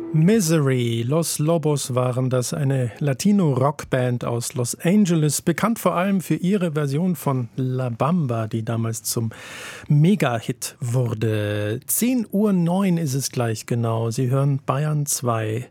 Misery, Los Lobos waren das, eine Latino-Rockband aus Los Angeles, bekannt vor allem für ihre Version von La Bamba, die damals zum Mega-Hit wurde. 10:09 ist es gleich genau. Sie hören Bayern 2.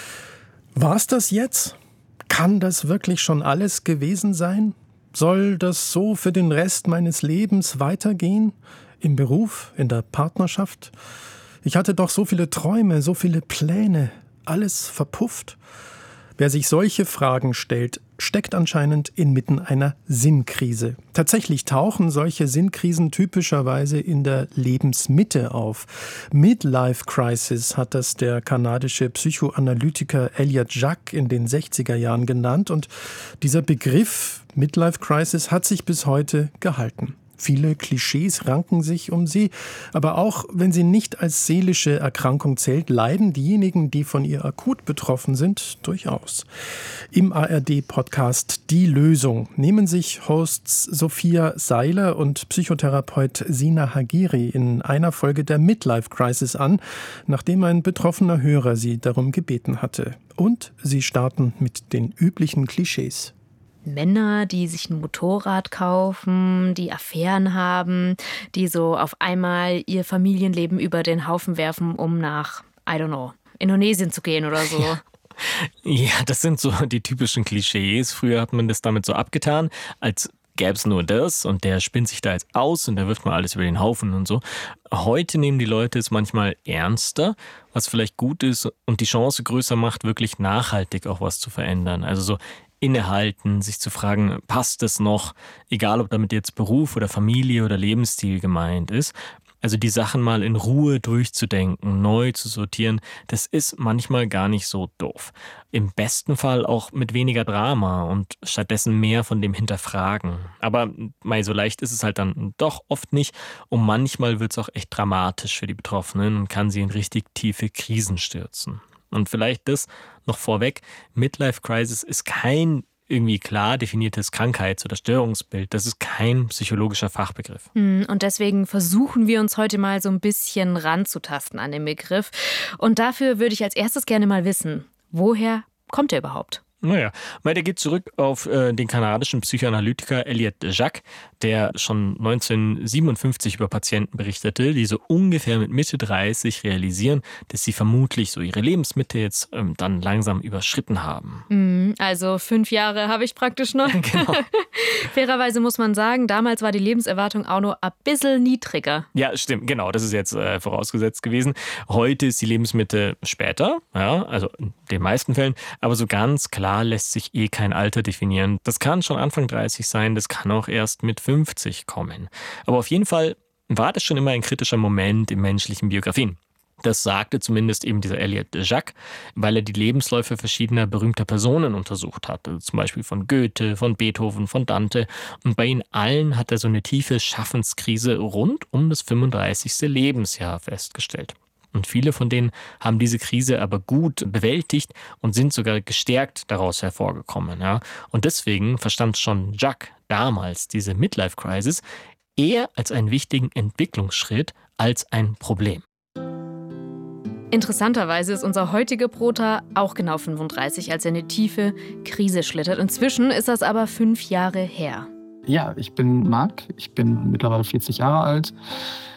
War's das jetzt? Kann das wirklich schon alles gewesen sein? Soll das so für den Rest meines Lebens weitergehen? Im Beruf, in der Partnerschaft? Ich hatte doch so viele Träume, so viele Pläne, alles verpufft. Wer sich solche Fragen stellt, steckt anscheinend inmitten einer Sinnkrise. Tatsächlich tauchen solche Sinnkrisen typischerweise in der Lebensmitte auf. Midlife Crisis hat das der kanadische Psychoanalytiker Elliott Jaques in den 60er Jahren genannt. Und dieser Begriff Midlife Crisis hat sich bis heute gehalten. Viele Klischees ranken sich um sie, aber auch wenn sie nicht als seelische Erkrankung zählt, leiden diejenigen, die von ihr akut betroffen sind, durchaus. Im ARD-Podcast Die Lösung nehmen sich Hosts Sophia Seiler und Psychotherapeut Sina Hagiri in einer Folge der Midlife Crisis an, nachdem ein betroffener Hörer sie darum gebeten hatte. Und sie starten mit den üblichen Klischees. Männer, die sich ein Motorrad kaufen, die Affären haben, die so auf einmal ihr Familienleben über den Haufen werfen, um nach, I don't know, Indonesien zu gehen oder so. Ja, das sind so die typischen Klischees. Früher hat man das damit so abgetan, als gäbe es nur das und der spinnt sich da jetzt aus und da wirft man alles über den Haufen und so. Heute nehmen die Leute es manchmal ernster, was vielleicht gut ist und die Chance größer macht, wirklich nachhaltig auch was zu verändern. Also so innehalten, sich zu fragen, passt es noch, egal ob damit jetzt Beruf oder Familie oder Lebensstil gemeint ist. Also die Sachen mal in Ruhe durchzudenken, neu zu sortieren, das ist manchmal gar nicht so doof. Im besten Fall auch mit weniger Drama und stattdessen mehr von dem Hinterfragen. Aber so leicht ist es halt dann doch oft nicht und manchmal wird es auch echt dramatisch für die Betroffenen und kann sie in richtig tiefe Krisen stürzen. Und vielleicht das noch vorweg, Midlife Crisis ist kein irgendwie klar definiertes Krankheits- oder Störungsbild. Das ist kein psychologischer Fachbegriff. Und deswegen versuchen wir uns heute mal so ein bisschen ranzutasten an den Begriff. Und dafür würde ich als erstes gerne mal wissen, woher kommt er überhaupt? Naja, der geht zurück auf den kanadischen Psychoanalytiker Elliott Jaques, der schon 1957 über Patienten berichtete, die so ungefähr mit Mitte 30 realisieren, dass sie vermutlich so ihre Lebensmitte jetzt dann langsam überschritten haben. Also 5 Jahre habe ich praktisch noch. Genau. Fairerweise muss man sagen, damals war die Lebenserwartung auch noch ein bisschen niedriger. Ja, stimmt, genau, das ist jetzt vorausgesetzt gewesen. Heute ist die Lebensmitte später, ja, also in den meisten Fällen, aber so ganz klar lässt sich kein Alter definieren. Das kann schon Anfang 30 sein, das kann auch erst mit 50 kommen. Aber auf jeden Fall war das schon immer ein kritischer Moment in menschlichen Biografien. Das sagte zumindest eben dieser Elliott Jaques, weil er die Lebensläufe verschiedener berühmter Personen untersucht hat. Also zum Beispiel von Goethe, von Beethoven, von Dante. Und bei ihnen allen hat er so eine tiefe Schaffenskrise rund um das 35. Lebensjahr festgestellt. Und viele von denen haben diese Krise aber gut bewältigt und sind sogar gestärkt daraus hervorgekommen. Ja. Und deswegen verstand schon Jaques damals diese Midlife-Crisis eher als einen wichtigen Entwicklungsschritt als ein Problem. Interessanterweise ist unser heutiger Prota auch genau 35, als er eine tiefe Krise schlittert. Inzwischen ist das aber 5 Jahre her. Ja, ich bin Marc, ich bin mittlerweile 40 Jahre alt.